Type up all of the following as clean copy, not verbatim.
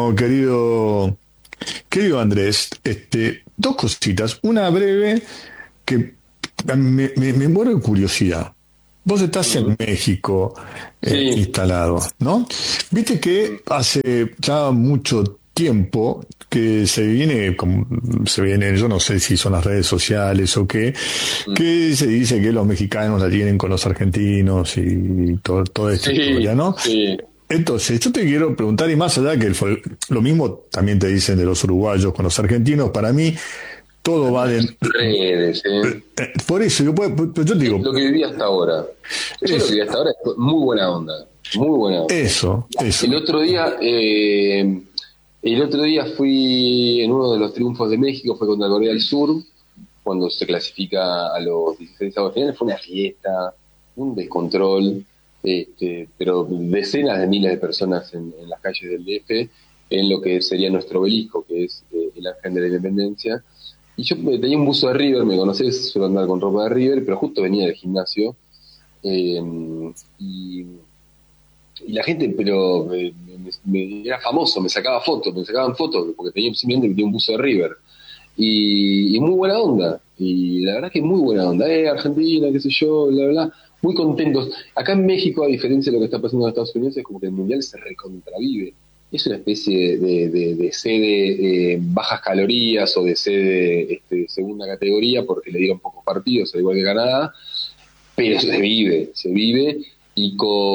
Oh, querido Andrés, dos cositas. Una breve que me muero de curiosidad. Vos estás Ujú. en México Sí, instalado, ¿no? Viste que hace ya mucho tiempo que se viene, yo no sé si son las redes sociales o qué, mm, que se dice que los mexicanos la tienen con los argentinos y toda esta historia, sí, ¿no? sí, Entonces, yo te quiero preguntar, y más allá que lo mismo también te dicen de los uruguayos con los argentinos, para mí todo va de... redes, por eso, yo te digo, Lo que viví hasta ahora. Yo lo que es viví hasta ahora es muy buena onda, muy buena onda. El eso. otro día, eh, el otro día fui en uno de los triunfos de México, fue contra Corea del Sur, cuando se clasifica a los 16 avos finales, fue una fiesta, un descontrol, pero decenas de miles de personas en las calles del DF, en lo que sería nuestro obelisco, que es el Ángel de la Independencia. Y yo tenía un buzo de River, me conocés, suelo andar con ropa de River, pero justo venía del gimnasio. eh, y, y la gente, pero era famoso, me sacaban fotos, porque simplemente tenía un buzo de River y muy buena onda. Y la verdad que muy buena onda. Argentina, qué sé yo, bla, bla, bla. Muy contentos. Acá en México, a diferencia de lo que está pasando en Estados Unidos, es como que el Mundial se recontravive. Es una especie de sede bajas calorías o de sede segunda categoría, porque le dieron pocos partidos, al igual que Canadá, pero se vive y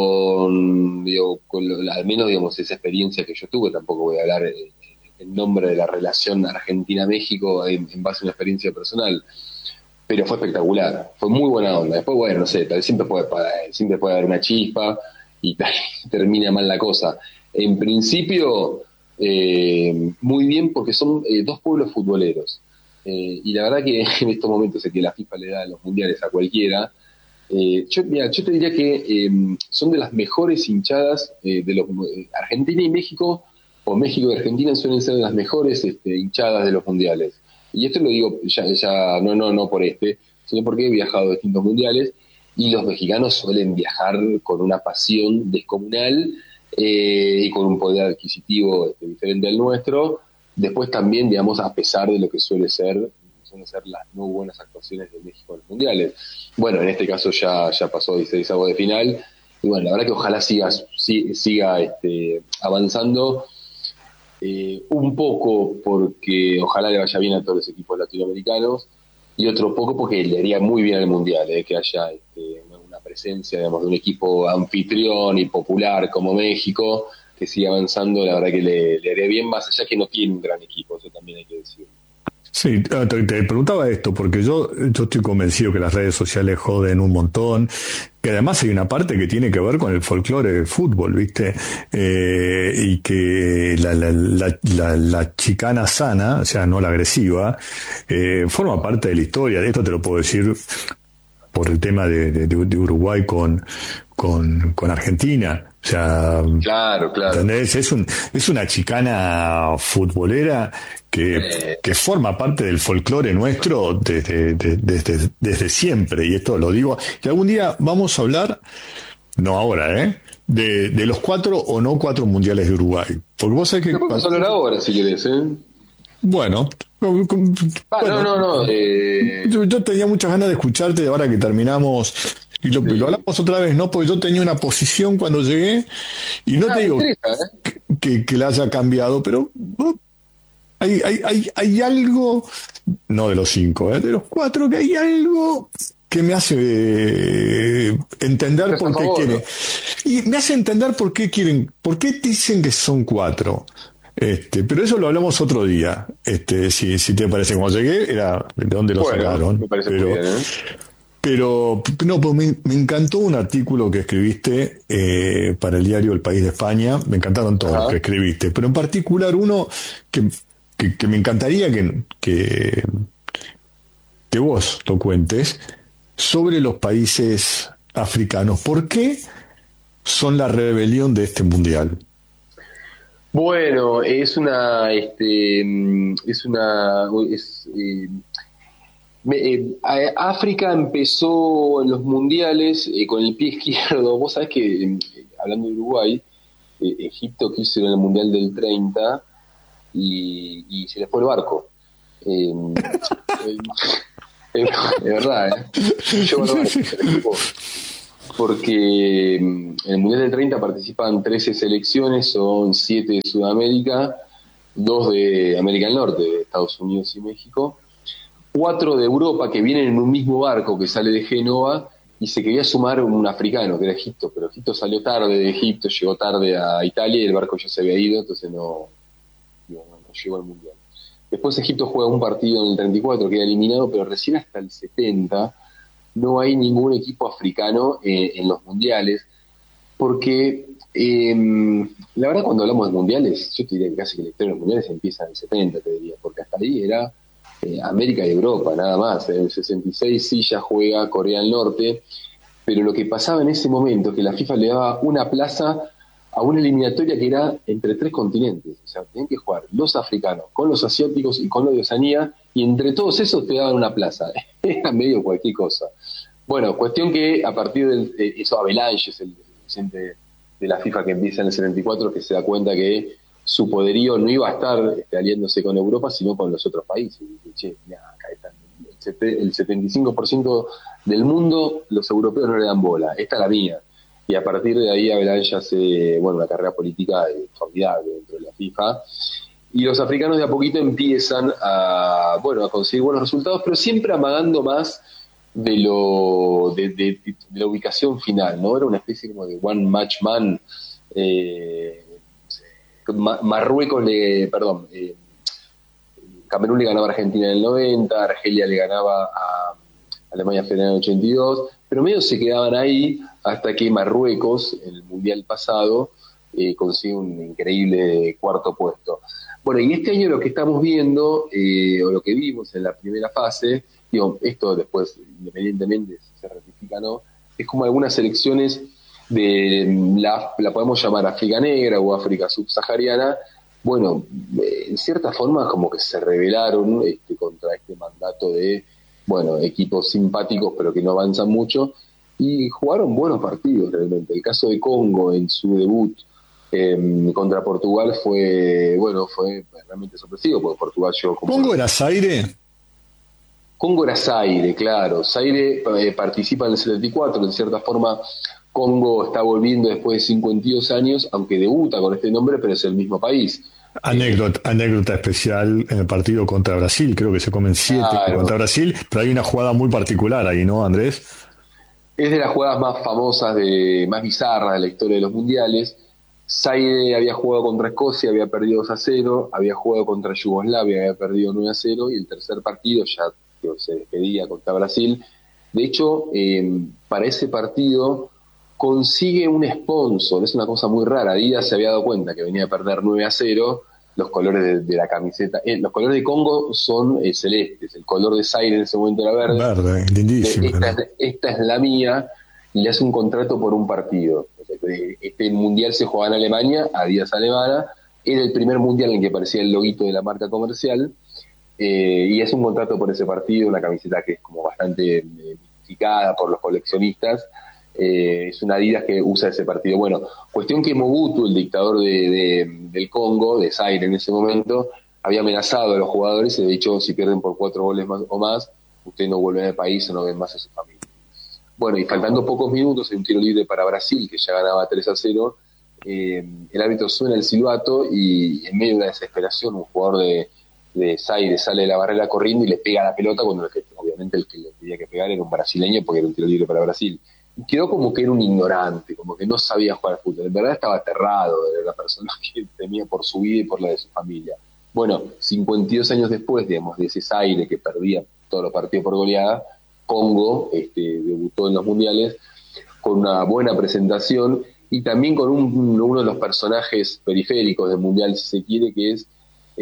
al menos digamos esa experiencia que yo tuve, tampoco voy a hablar en nombre de la relación Argentina-México en base a una experiencia personal, pero fue espectacular, fue muy buena onda. Después, bueno, no sé, siempre puede haber una chispa y termina mal la cosa. En principio, muy bien porque son dos pueblos futboleros. Y la verdad que en estos momentos en que la FIFA le da los mundiales a cualquiera, yo te diría que son de las mejores hinchadas de los Argentina y México, o México y Argentina suelen ser de las mejores hinchadas de los mundiales. Y esto lo digo ya no por sino porque he viajado a distintos mundiales y los mexicanos suelen viajar con una pasión descomunal y con un poder adquisitivo diferente al nuestro. Después también, digamos, a pesar de lo que suelen ser las no buenas actuaciones de México en los mundiales. Bueno, en este caso ya pasó 16 avos de final. Y bueno, la verdad que ojalá siga avanzando un poco porque ojalá le vaya bien a todos los equipos latinoamericanos y otro poco porque le haría muy bien al Mundial, que haya una presencia digamos, de un equipo anfitrión y popular como México que siga avanzando, la verdad que le haría bien, más allá que no tiene un gran equipo, eso también hay que decirlo. Sí, te preguntaba esto porque yo estoy convencido que las redes sociales joden un montón, que además hay una parte que tiene que ver con el folclore del fútbol, ¿viste? Y que la chicana sana, o sea, no la agresiva, forma parte de la historia. Esto te lo puedo decir por el tema de Uruguay con Argentina. O sea, Claro, claro. ¿entendés? Es una chicana futbolera que forma parte del folclore nuestro desde siempre. Y esto lo digo, que algún día vamos a hablar, no ahora, de los cuatro o no cuatro mundiales de Uruguay. Porque vos sabés Lo que podemos hablar ahora si querés, ¿eh? bueno, No, bueno, no, no. yo tenía muchas ganas de escucharte ahora que terminamos y lo Sí. hablamos otra vez, ¿no? Porque yo tenía una posición cuando llegué y no te Me digo interesa, ¿eh? que la haya cambiado, pero hay algo, no de los cinco, de los cuatro, que hay algo que me hace entender ¿Estás a por qué quieren. favor? Y me hace entender por qué quieren, por qué dicen que son cuatro. Pero eso lo hablamos otro día. Si te parece, como llegué, era de dónde lo Bueno, me sacaron. parece muy bien, ¿eh? Pero no, pues me encantó un artículo que escribiste para el diario El País de España. Me encantaron todos los que Ajá. escribiste, pero en particular uno que, que me encantaría que vos lo cuentes sobre los países africanos. ¿Por qué son la rebelión de este mundial? Bueno, África empezó en los mundiales con el pie izquierdo. Vos sabés que, hablando de Uruguay, Egipto quiso ir en el Mundial del 30 y se les fue el barco. Eh, es verdad, yo porque en el Mundial del 30 participan 13 selecciones, son 7 de Sudamérica, 2 de América del Norte, de Estados Unidos y México, 4 de Europa que vienen en un mismo barco que sale de Génova, y se quería sumar un africano que era Egipto, pero Egipto salió tarde de Egipto, llegó tarde a Italia y el barco ya se había ido, entonces no llegó al Mundial. Después Egipto juega un partido en el 34, queda eliminado, pero recién hasta el 70 no hay ningún equipo africano en los mundiales, porque la verdad cuando hablamos de mundiales, yo te diría que casi que la historia de los mundiales empieza en el 70, te diría, porque hasta ahí era América y Europa, nada más. En el 66 sí ya juega Corea del Norte, pero lo que pasaba en ese momento es que la FIFA le daba una plaza a una eliminatoria que era entre 3 continentes. O sea, tenían que jugar los africanos con los asiáticos y con los de Oceanía, y entre todos esos te daban una plaza. Era medio cualquier cosa. Bueno, cuestión que a partir de eso, Avalanche es el presidente de la FIFA que empieza en el 74, que se da cuenta que su poderío no iba a estar aliándose con Europa, sino con los otros países. Y dice, che, mirá, acá están el 75% del mundo, los europeos no le dan bola, esta es la mía. Y a partir de ahí Avalanche hace una carrera política formidable dentro de la FIFA. Y los africanos de a poquito empiezan a conseguir buenos resultados, pero siempre amagando más de la ubicación final, ¿no? Era una especie como de one match man. Marruecos Camerún le ganaba a Argentina en el 90, Argelia le ganaba a Alemania Federal en el 82, pero medio se quedaban ahí hasta que Marruecos, en el Mundial pasado, consigue un increíble 4º puesto. Bueno, y este año lo que estamos viendo, o lo que vimos en la primera fase, esto después, independientemente si se ratifica o no, es como algunas selecciones de la podemos llamar África Negra o África Subsahariana, en cierta forma como que se rebelaron contra este mandato de, equipos simpáticos pero que no avanzan mucho, y jugaron buenos partidos realmente. El caso de Congo en su debut contra Portugal fue realmente sorpresivo, porque Portugal llegó como... ¿Congo era Zaire? Congo era Zaire, claro. Zaire participa en el 74, en cierta forma Congo está volviendo después de 52 años, aunque debuta con este nombre, pero es el mismo país. Anécdota especial en el partido contra Brasil, creo que se comen 7 contra Brasil, pero hay una jugada muy particular ahí, ¿no, Andrés? Es de las jugadas más famosas, más bizarras de la historia de los mundiales. Zaire había jugado contra Escocia, había perdido 2-0, había jugado contra Yugoslavia, había perdido 9-0, y el tercer partido ya se despedía contra Brasil. De hecho, para ese partido consigue un sponsor, es una cosa muy rara. Adidas se había dado cuenta que venía a perder 9-0, los colores de la camiseta, los colores de Congo son celestes, el color de Zaire en ese momento era verde. Verde, lindísimo. Esta es la mía, y le hace un contrato por un partido. Este mundial se jugaba en Alemania, Adidas alemana, era el primer mundial en el que aparecía el loguito de la marca comercial, y es un contrato por ese partido, una camiseta que es como bastante mitificada por los coleccionistas. Es una Adidas que usa ese partido. Bueno, cuestión que Mobutu, el dictador del Congo, de Zaire en ese momento, había amenazado a los jugadores y le había dicho, si pierden por 4 goles o más, ustedes no vuelven al país o no ven más a su familia. Bueno, y faltando pocos minutos, hay un tiro libre para Brasil, que ya ganaba 3-0, el árbitro suena el silbato y en medio de la desesperación un jugador de Zaire sale de la barrera corriendo y le pega la pelota, cuando obviamente el que le tenía que pegar era un brasileño, porque era un tiro libre para Brasil. Y quedó como que era un ignorante, como que no sabía jugar al fútbol. En verdad estaba aterrado de la persona que temía por su vida y por la de su familia. Bueno, 52 años después, digamos, de ese Zaire que perdía todos los partidos por goleada, Congo debutó en los mundiales con una buena presentación y también con uno de los personajes periféricos del mundial, si se quiere, que es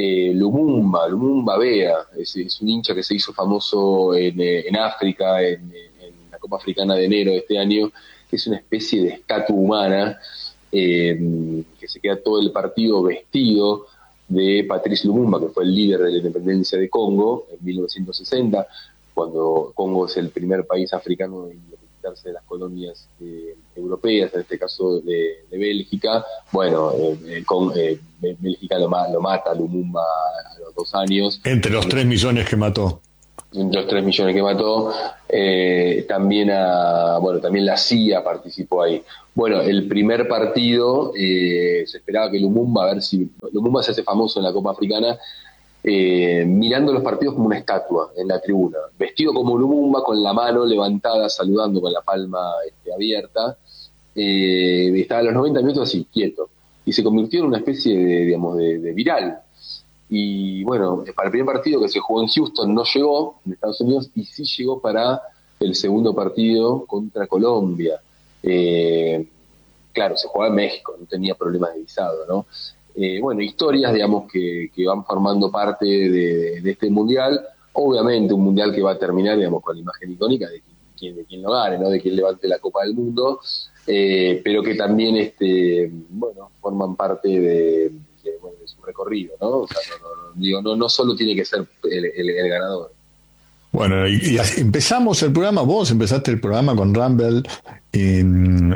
Lumumba Bea. Es un hincha que se hizo famoso en África, en la Copa Africana de enero de este año, que es una especie de estatua humana que se queda todo el partido vestido de Patrice Lumumba, que fue el líder de la independencia de Congo en 1960, cuando Congo es el primer país africano beneficiarse de las colonias europeas, en este caso de Bélgica. Bueno, Bélgica lo mata a Lumumba a los 2 años. Entre los 3 millones que mató. Entre los 3 millones que mató. También la CIA participó ahí. Bueno, el primer partido, se esperaba que Lumumba, a ver si Lumumba se hace famoso en la Copa Africana, mirando los partidos como una estatua en la tribuna, vestido como Lumumba, con la mano levantada, saludando con la palma abierta, estaba a los 90 minutos así, quieto, y se convirtió en una especie de viral. Y bueno, para el primer partido que se jugó en Houston no llegó, en Estados Unidos, y sí llegó para el segundo partido contra Colombia. Claro, se jugaba en México, no tenía problemas de visado, ¿no? Bueno, historias, digamos, que van formando parte de este mundial. Obviamente un mundial que va a terminar, digamos, con la imagen icónica de quien lo gane, ¿no? De quien levante la Copa del Mundo, pero que también, forman parte de su recorrido, ¿no? O sea, no solo tiene que ser el ganador. Bueno, y empezamos el programa, vos empezaste el programa con Rumble in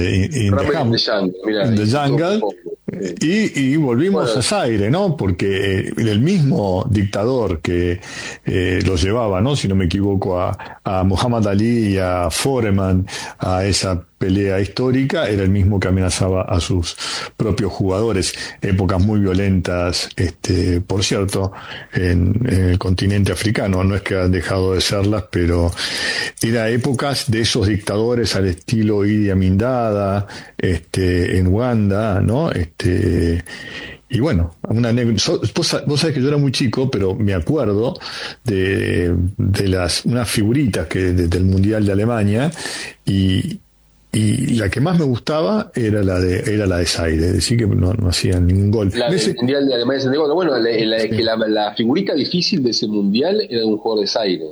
the Jungle, y volvimos a Zaire, ¿no? Porque el mismo dictador que lo llevaba, ¿no? Si no me equivoco, a Muhammad Ali y a Foreman a esa pelea histórica, era el mismo que amenazaba a sus propios jugadores. Épocas muy violentas, por cierto, en el continente africano. No es que han dejado de serlas, pero era épocas de esos dictadores al estilo Idi Amin Dada, en Uganda, ¿no? Y bueno, vos sabés que yo era muy chico, pero me acuerdo de unas figuritas del Mundial de Alemania, y la que más me gustaba era la de Zaire, es decir, que no hacían ningún gol. El Mundial de Alemania 64, bueno, la figurita difícil de ese Mundial era de un jugador de Zaire.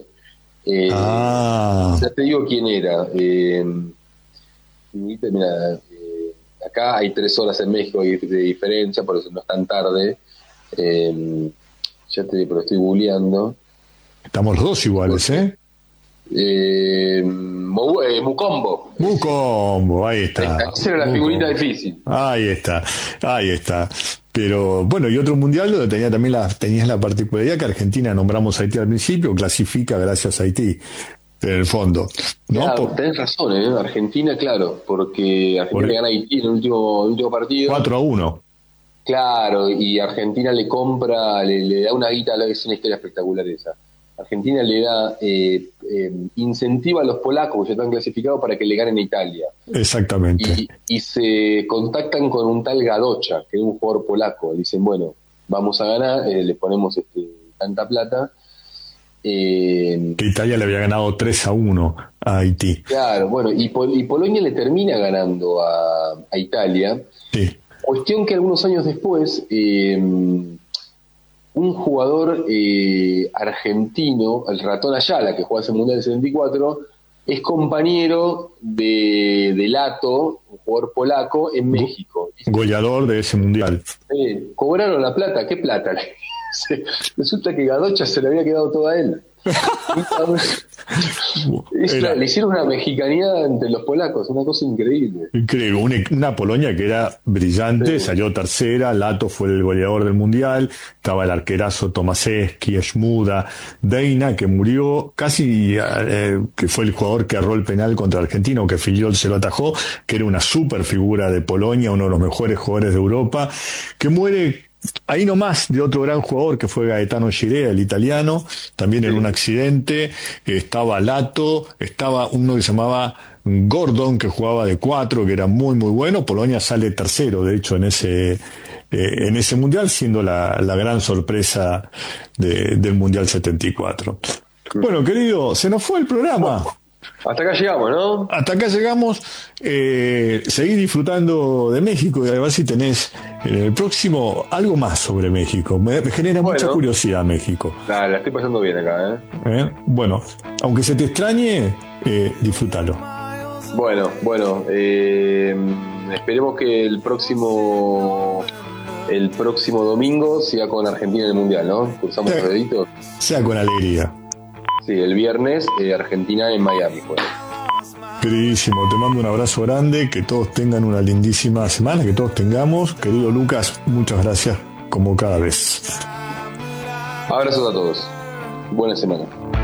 Ya te digo quién era. Mira, acá hay 3 horas en México de diferencia, por eso no es tan tarde. Ya te digo, pero estoy googleando. Estamos los dos iguales, Mukombo, ahí está. Esa era la figurita difícil. Ahí está. Pero bueno, y otro mundial donde tenías la particularidad que Argentina, nombramos a Haití al principio, clasifica gracias a Haití, en el fondo. ¿No? Claro, tenés razón, Argentina, claro, porque Argentina gana a Haití en el último partido. 4-1. Claro, y Argentina le compra, le da una guita, es una historia espectacular esa. Argentina le da incentiva a los polacos que ya están clasificados para que le ganen a Italia. Exactamente. Y se contactan con un tal Gadocha, que es un jugador polaco. Dicen, bueno, vamos a ganar, le ponemos tanta plata. Que Italia le había ganado 3-1 a Haití. Claro, bueno, y Polonia le termina ganando a Italia. Sí. Cuestión que algunos años después, un jugador argentino, el Ratón Ayala, que juega ese Mundial del 74, es compañero de Lato, un jugador polaco, en México. Goleador de ese Mundial. Cobraron la plata, ¿qué plata? Resulta que Gadocha se le había quedado toda a él. Le hicieron una mexicanidad entre los polacos, una cosa increíble. Increíble, una Polonia que era brillante, sí. Salió tercera, Lato fue el goleador del Mundial, estaba el arquerazo Tomaszewski, Schmuda, Deina, que murió casi, que fue el jugador que erró el penal contra Argentina, que Filiol se lo atajó, que era una super figura de Polonia, uno de los mejores jugadores de Europa, que muere ahí nomás de otro gran jugador que fue Gaetano Scirea, el italiano, también en un accidente. Estaba Lato, estaba uno que se llamaba Gordon, que jugaba de 4, que era muy muy bueno. Polonia sale tercero, de hecho, en ese mundial, siendo la gran sorpresa del Mundial 74. Bueno, querido, se nos fue el programa. Hasta acá llegamos, ¿no? Hasta acá llegamos. Seguí disfrutando de México y a ver si tenés en el próximo algo más sobre México. Me genera mucha curiosidad México. La estoy pasando bien acá, Bueno, aunque se te extrañe, disfrútalo. Bueno, esperemos que el próximo domingo sea con Argentina en el Mundial, ¿no? Cruzamos los deditos. Sea con alegría. Sí, el viernes Argentina en Miami. Queridísimo, te mando un abrazo grande, que todos tengan una lindísima semana, que todos tengamos. Querido Lucas, muchas gracias como cada vez. Abrazos a todos. Buena semana.